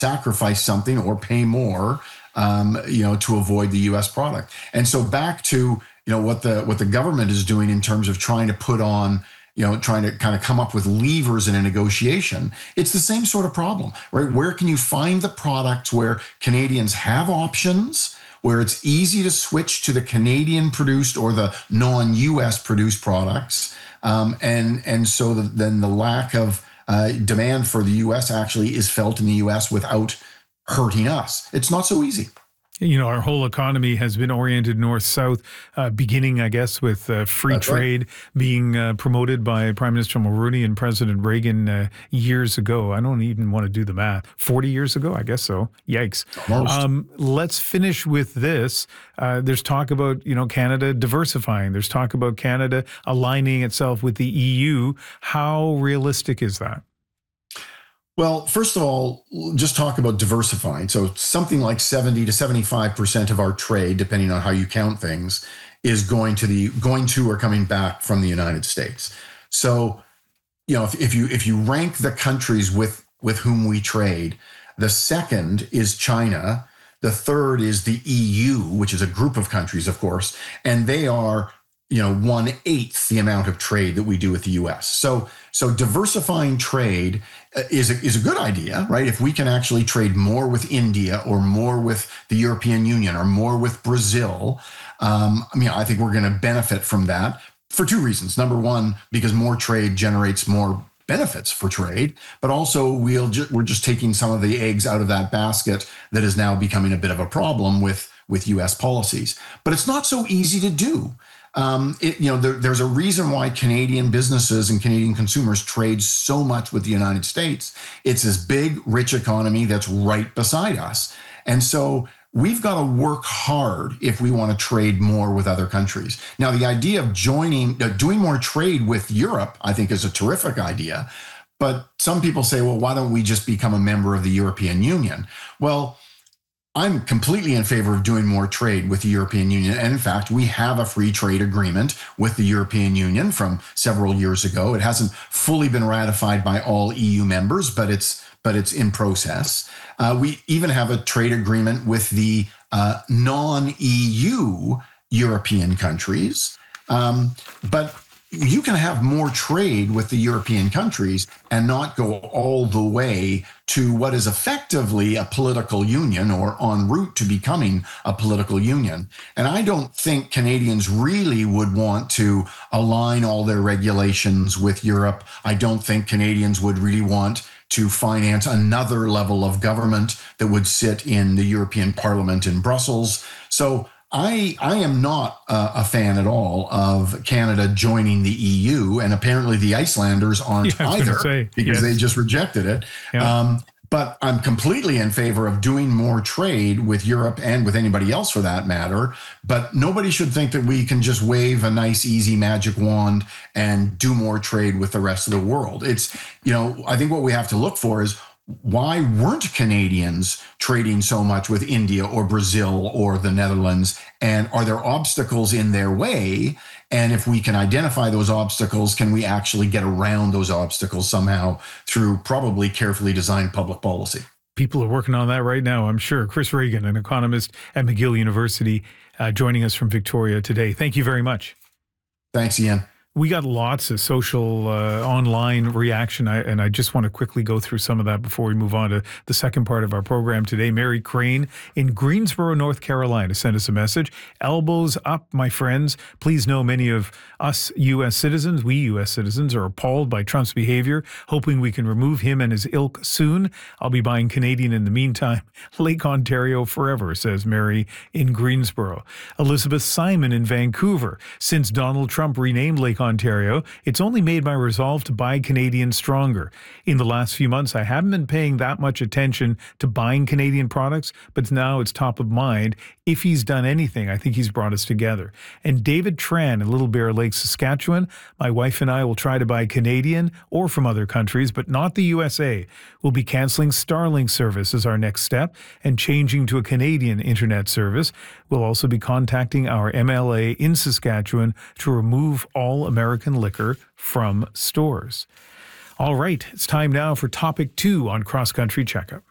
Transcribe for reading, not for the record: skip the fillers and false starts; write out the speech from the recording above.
sacrifice something or pay more, to avoid the U.S. product. And so back to what the government is doing in terms of trying to put on, trying to kind of come up with levers in a negotiation. It's the same sort of problem, right? Where can you find the products where Canadians have options, where it's easy to switch to the Canadian produced or the non-U.S. produced products, and so then the lack of demand for the U.S. actually is felt in the U.S. without hurting us. It's not so easy. Our whole economy has been oriented north-south, beginning, I guess, with free That's trade being promoted by Prime Minister Mulroney and President Reagan years ago. I don't even want to do the math. 40 years ago? I guess so. Yikes. Almost. Let's finish with this. There's talk about, Canada diversifying. There's talk about Canada aligning itself with the EU. How realistic is that? Well, first of all, just talk about diversifying. So something like 70 to 75% of our trade, depending on how you count things, is going to or coming back from the United States. So, if you rank the countries with whom we trade, the second is China, the third is the EU, which is a group of countries, of course, and they are 1/8 the amount of trade that we do with the U.S. So diversifying trade is a good idea, right? If we can actually trade more with India or more with the European Union or more with Brazil, I think we're going to benefit from that for two reasons. Number one, because more trade generates more benefits for trade, but also we're just taking some of the eggs out of that basket that is now becoming a bit of a problem with U.S. policies. But it's not so easy to do. There's a reason why Canadian businesses and Canadian consumers trade so much with the United States. It's this big, rich economy that's right beside us. And so we've got to work hard if we want to trade more with other countries. Now, the idea of doing more trade with Europe, I think is a terrific idea. But some people say, well, why don't we just become a member of the European Union? Well, I'm completely in favor of doing more trade with the European Union. And in fact, we have a free trade agreement with the European Union from several years ago. It hasn't fully been ratified by all EU members, but it's in process. We even have a trade agreement with the non-EU European countries. But you can have more trade with the European countries and not go all the way to what is effectively a political union or en route to becoming a political union. And I don't think Canadians really would want to align all their regulations with Europe. I don't think Canadians would really want to finance another level of government that would sit in the European Parliament in Brussels. So I am not a fan at all of Canada joining the EU, and apparently the Icelanders aren't either because they just rejected it. Yeah. But I'm completely in favor of doing more trade with Europe and with anybody else for that matter. But nobody should think that we can just wave a nice, easy magic wand and do more trade with the rest of the world. It's, I think what we have to look for is, why weren't Canadians trading so much with India or Brazil or the Netherlands? And are there obstacles in their way? And if we can identify those obstacles, can we actually get around those obstacles somehow through probably carefully designed public policy? People are working on that right now, I'm sure. Chris Regan, an economist at McGill University, joining us from Victoria today. Thank you very much. Thanks, Ian. We got lots of social online reaction, and I just want to quickly go through some of that before we move on to the second part of our program today. Mary Crane in Greensboro, North Carolina, sent us a message. Elbows up, my friends. Please know many of us U.S. citizens, we U.S. citizens, are appalled by Trump's behavior, hoping we can remove him and his ilk soon. I'll be buying Canadian in the meantime. Lake Ontario forever, says Mary in Greensboro. Elizabeth Simon in Vancouver. Since Donald Trump renamed Lake Ontario, it's only made my resolve to buy Canadian stronger. In the last few months, I haven't been paying that much attention to buying Canadian products, but now it's top of mind. If he's done anything, I think he's brought us together. And David Tran in Little Bear Lake, Saskatchewan, my wife and I will try to buy Canadian or from other countries, but not the USA. We'll be canceling Starlink service as our next step and changing to a Canadian internet service. We'll also be contacting our MLA in Saskatchewan to remove all American liquor from stores. All right, it's time now for topic 2 on Cross Country Checkup.